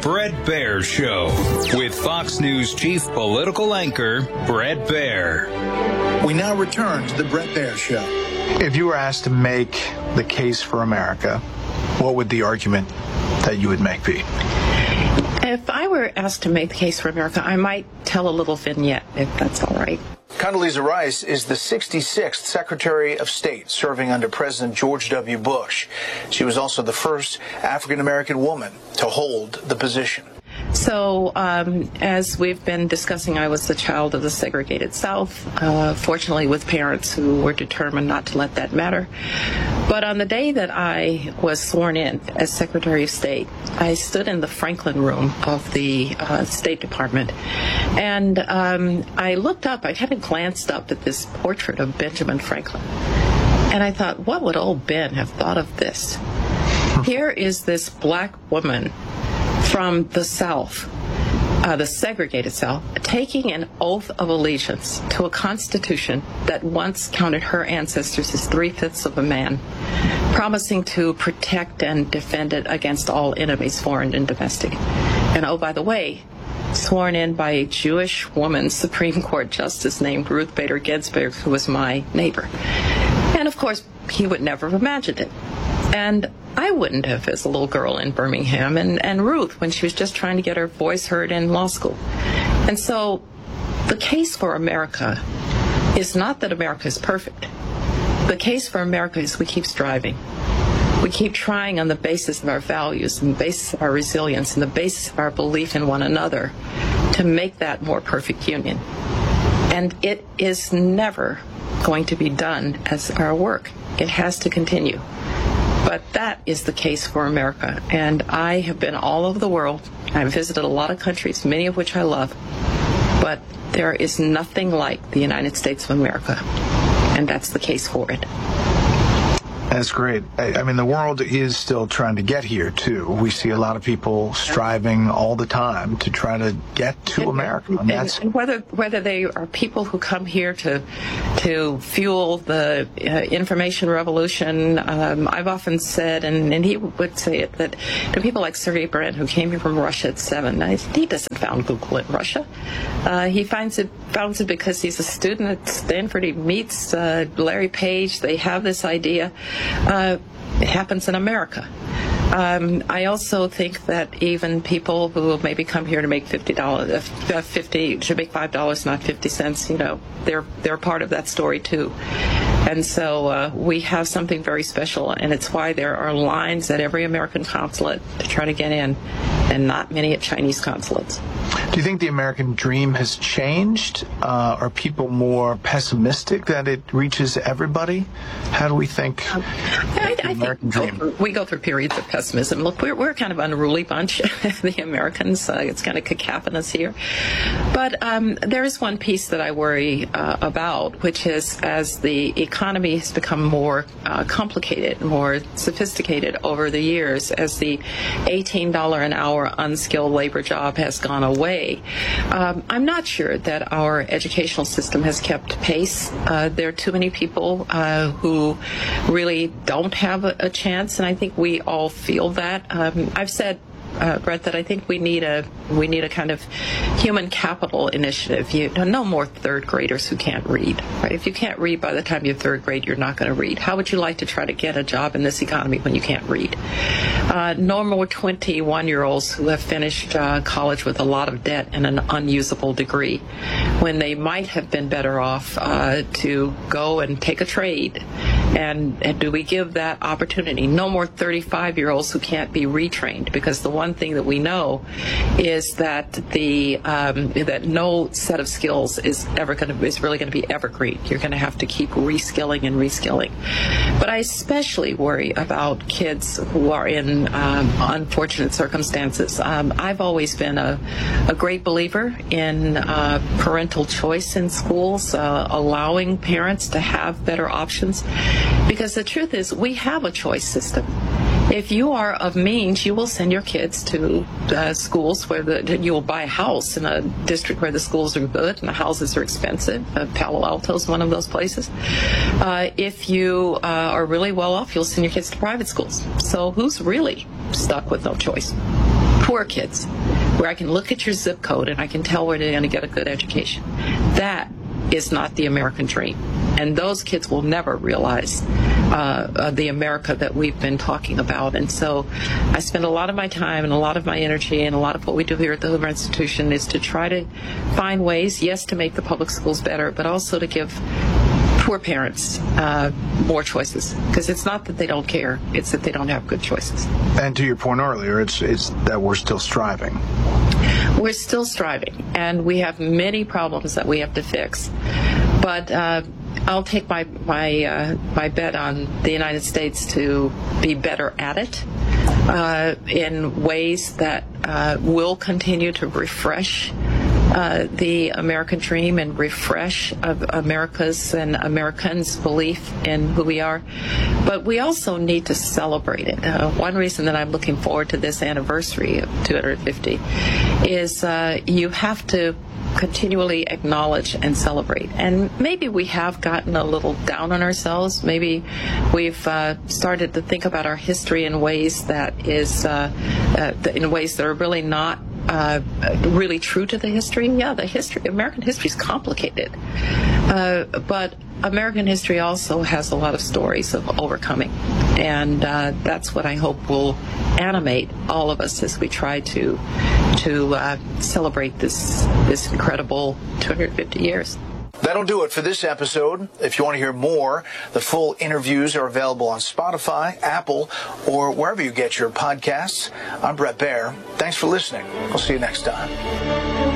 Bret Baier Show with Fox News chief political anchor Bret Baier. We now return to the Bret Baier Show. If you were asked to make the case for America, what would the argument that you would make be? If I were asked to make the case for America, I might tell a little vignette, if that's all right. Condoleezza Rice is the 66th Secretary of State serving under President George W. Bush. She was also the first African-American woman to hold the position. So, as we've been discussing, I was the child of the segregated South, fortunately with parents who were determined not to let that matter. But on the day that I was sworn in as Secretary of State, I stood in the Franklin room of the State Department, and I looked up, I hadn't glanced up at this portrait of Benjamin Franklin, and I thought, what would old Ben have thought of this? Here is this black woman from the South, the segregated South, taking an oath of allegiance to a Constitution that once counted her ancestors as 3/5 of a man, promising to protect and defend it against all enemies, foreign and domestic. And oh, by the way, sworn in by a Jewish woman Supreme Court justice named Ruth Bader Ginsburg, who was my neighbor. And of course, he would never have imagined it. And I wouldn't have as a little girl in Birmingham, and Ruth when she was just trying to get her voice heard in law school. And so the case for America is not that America is perfect. The case for America is we keep striving. We keep trying on the basis of our values, and the basis of our resilience, and the basis of our belief in one another to make that more perfect union. And it is never going to be done as our work. It has to continue. But that is the case for America. And I have been all over the world. I've visited a lot of countries, many of which I love. But there is nothing like the United States of America. And that's the case for it. That's great. I mean, the world is still trying to get here, too. We see a lot of people striving all the time to try to get to America. And whether they are people who come here to fuel the information revolution, I've often said, and he would say it, that to people like Sergey Brin, who came here from Russia at 7, he doesn't found Google in Russia. He founds it because he's a student at Stanford. He meets Larry Page. They have this idea. It happens in America. I also think that even people who maybe come here to make $50 should make $5, not 50 cents. You know, they're part of that story too. And so we have something very special, and it's why there are lines at every American consulate to try to get in, and not many at Chinese consulates. Do you think the American dream has changed? Are people more pessimistic that it reaches everybody? How do we think the American dream? We go through periods of pessimism. Look, we're kind of an unruly bunch, the Americans. It's kind of cacophonous here. But there is one piece that I worry about, which is as the economy has become more complicated, more sophisticated over the years, as the $18 an hour unskilled labor job has gone away, I'm not sure that our educational system has kept pace. There are too many people who really don't have a chance, and I think we all feel that. I've said, Bret, that I think we need a kind of human capital initiative. No more third graders who can't read. Right? If you can't read by the time you're third grade, you're not going to read. How would you like to try to get a job in this economy when you can't read? No more 21-year-olds who have finished college with a lot of debt and an unusable degree, when they might have been better off to go and take a trade. And do we give that opportunity? No more 35-year-olds who can't be retrained, because the one thing that we know is that that no set of skills is really going to be evergreen. You're going to have to keep reskilling and reskilling. But I especially worry about kids who are in unfortunate circumstances. I've always been a great believer in parental choice in schools, allowing parents to have better options, because the truth is we have a choice system. If you are of means, you will send your kids to schools where you will buy a house in a district where the schools are good and the houses are expensive. Palo Alto is one of those places. If you are really well off, you'll send your kids to private schools. So who's really stuck with no choice? poor kids, where I can look at your zip code and I can tell where they're going to get a good education. That is not the American dream. And those kids will never realize the America that we've been talking about. And so I spend a lot of my time and a lot of my energy and a lot of what we do here at the Hoover Institution is to try to find ways, yes, to make the public schools better, but also to give poor parents more choices. Because it's not that they don't care, it's that they don't have good choices. And to your point earlier, it's that we're still striving. We're still striving, and we have many problems that we have to fix. But I'll take my bet on the United States to be better at it in ways that will continue to refresh the American dream and refresh America's and Americans' belief in who we are. But we also need to celebrate it. One reason that I'm looking forward to this anniversary of 250 is you have to continually acknowledge and celebrate. And maybe we have gotten a little down on ourselves. Maybe we've started to think about our history in ways that are really not really true to the history. Yeah, American history is complicated. But American history also has a lot of stories of overcoming. And that's what I hope will animate all of us as we try to celebrate this incredible 250 years. That'll do it for this episode. If you want to hear more, the full interviews are available on Spotify, Apple, or wherever you get your podcasts. I'm Bret Baier. Thanks for listening. We'll see you next time.